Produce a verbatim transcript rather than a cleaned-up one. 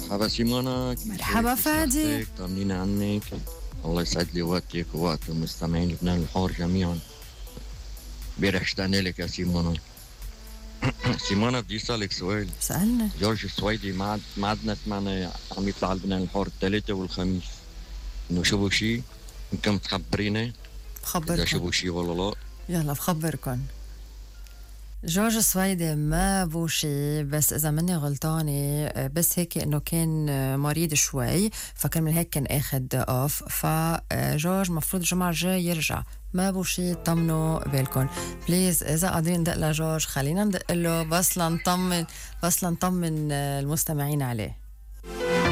مرحبا سيمونة. مرحبا فادي. طمنيني عنك. الله يسعد لي وقتك ووقت المستمعين لبنان الحور جميعا. امبارح اشتقنا لك يا سيمونة. سيمونة بدي اسألك سؤال. سألنا. جورج السويدي ما عد ما عدنا سمعنا عم يطلع على لبنان الحور الثلاثة والخميس، انه شو شيء؟ يمكن تخبرينا بخبركم اذا شو شيء ولا لا. يلا بخبركم. جورج السويدي ما بو شي، بس إذا مني غلطانة بس هيك إنه كان مريض شوي، فكان من هيك كان أخد أوف. فجورج مفروض الجمعة الجاي يرجع، ما بو شي، طمنوا بالكم بليز. إذا قادرين ندق لجورج خلينا ندق له بس لنطمن بس لنطمن المستمعين عليه.